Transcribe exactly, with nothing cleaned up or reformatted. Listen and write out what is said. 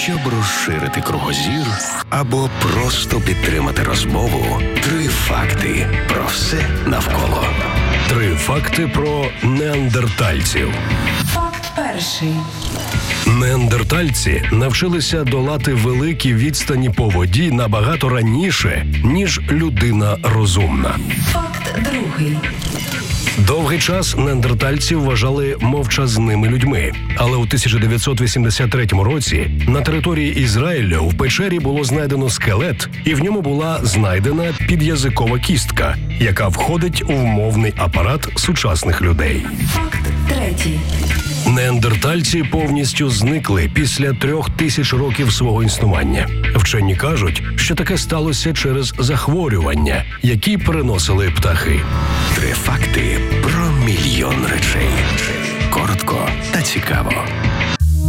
Щоб розширити кругозір або просто підтримати розмову, три факти про все навколо. Три факти про неандертальців. Факт перший. Неандертальці навчилися долати великі відстані по воді набагато раніше, ніж людина розумна. Факт другий. Довгий час неандертальців вважали мовчазними людьми. Але у тисяча дев'ятсот вісімдесят третьому році на території Ізраїлю в печері було знайдено скелет, і в ньому була знайдена під'язикова кістка, яка входить у мовний апарат сучасних людей. Факт третій. Неандертальці повністю зникли після трьох тисяч років свого існування. Вчені кажуть, що таке сталося через захворювання, які переносили птахи. Три факти про мільйон речей. Коротко та цікаво.